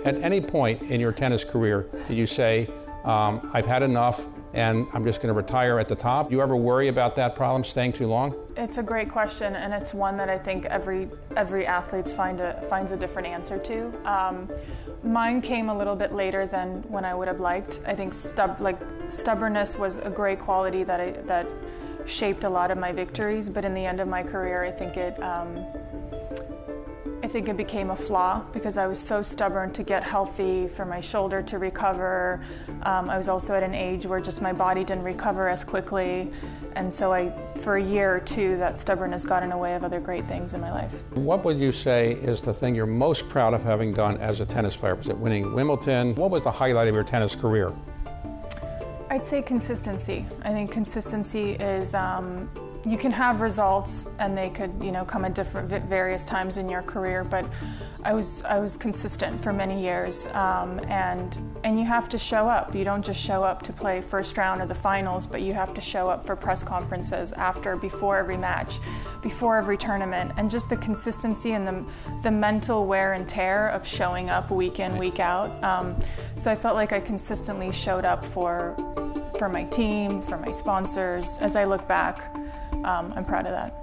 At any point in your tennis career, did you say, I've had enough and I'm just going to retire at the top? Do you ever worry about that problem, staying too long? It's a great question, and it's one that I think every athlete finds a different answer to. Mine came a little bit later than when I would have liked. I think stubbornness was a great quality that shaped a lot of my victories, but in the end of my career, I think it became a flaw because I was so stubborn to get healthy, for my shoulder to recover. I was also at an age where just my body didn't recover as quickly. And so for a year or two, that stubbornness got in the way of other great things in my life. What would you say is the thing you're most proud of having done as a tennis player? Was it winning Wimbledon? What was the highlight of your tennis career? I'd say consistency. I think consistency is, you can have results and they could, come at various times in your career, but I was consistent for many years, and you have to show up. You don't just show up to play first round of the finals, but you have to show up for press conferences before every match, before every tournament, and just the consistency and the mental wear and tear of showing up week in, week out. So I felt like I consistently showed up for my team, for my sponsors. As I look back, I'm proud of that.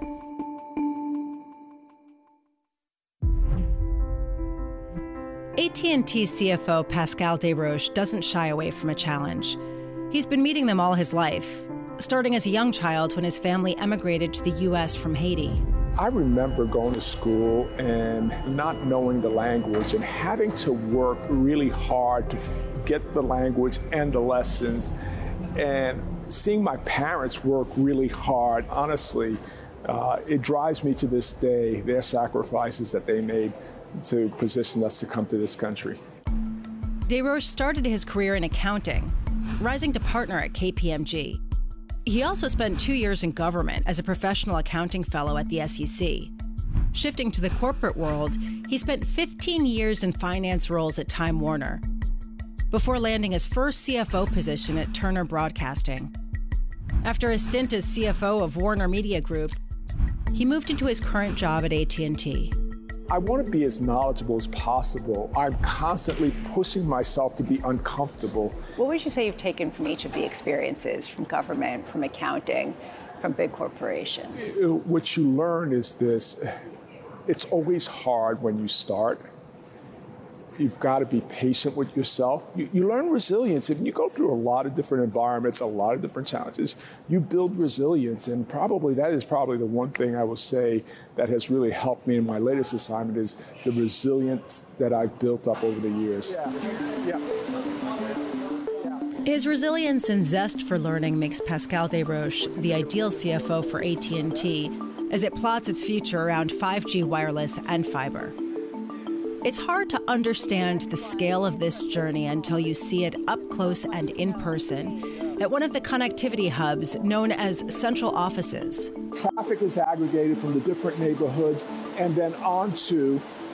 AT&T CFO Pascal Desroches doesn't shy away from a challenge. He's been meeting them all his life, starting as a young child when his family emigrated to the U.S. from Haiti. I remember going to school and not knowing the language and having to work really hard to get the language and the lessons, and seeing my parents work really hard. Honestly, it drives me to this day, their sacrifices that they made to position us to come to this country. Desroches started his career in accounting, rising to partner at KPMG. He also spent 2 years in government as a professional accounting fellow at the SEC. Shifting to the corporate world, he spent 15 years in finance roles at Time Warner, before landing his first CFO position at Turner Broadcasting. After a stint as CFO of Warner Media Group, he moved into his current job at AT&T. I want to be as knowledgeable as possible. I'm constantly pushing myself to be uncomfortable. What would you say you've taken from each of the experiences, from government, from accounting, from big corporations? What you learn is this: it's always hard when you start. You've got to be patient with yourself. You learn resilience. If you go through a lot of different environments, a lot of different challenges, you build resilience. And that is probably the one thing I will say that has really helped me in my latest assignment is the resilience that I've built up over the years. Yeah. His resilience and zest for learning makes Pascal Desroches the ideal CFO for AT&T as it plots its future around 5G wireless and fiber. It's hard to understand the scale of this journey until you see it up close and in person at one of the connectivity hubs known as central offices. Traffic is aggregated from the different neighborhoods and then onto